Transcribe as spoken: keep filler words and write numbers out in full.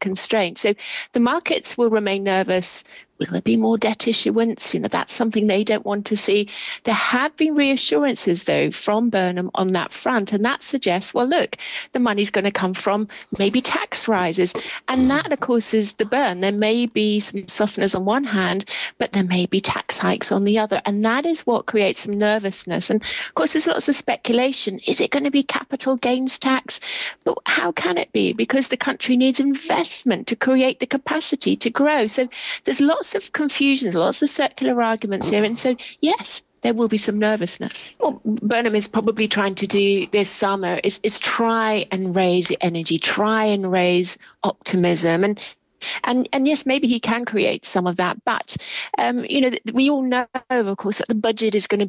constraint. So the markets will remain nervous. Will there be more debt issuance? You know, that's something they don't want to see. There have been reassurances, though, from Burnham on that front. And that suggests, well, look, the money's going to come from maybe tax rises. And that, of course, is the burn. There may be some softeners on one hand, but there may be tax hikes on the other. And that is what creates some nervousness. And of course, there's lots of speculation. Is it going to be capital gains tax? But how can it be? Because the country needs investment to create the capacity to grow. So there's lots of confusions, lots of circular arguments here. And so, yes, there will be some nervousness. What Burnham is probably trying to do this summer is, is try and raise energy, try and raise optimism. And And and yes, maybe he can create some of that. But, um, you know, we all know, of course, that the budget is going to